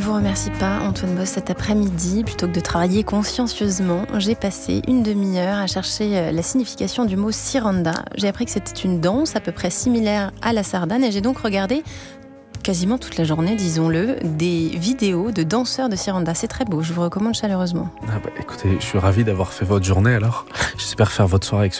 vous remercie pas, Antoine Boss. Cet après-midi, plutôt que de travailler consciencieusement, j'ai passé une demi-heure à chercher la signification du mot Ciranda. J'ai appris que c'était une danse à peu près similaire à la sardane et j'ai donc regardé quasiment toute la journée, disons-le, des vidéos de danseurs de Ciranda. C'est très beau, je vous recommande chaleureusement. Écoutez, je suis ravi d'avoir fait votre journée alors. J'espère faire votre soirée avec ce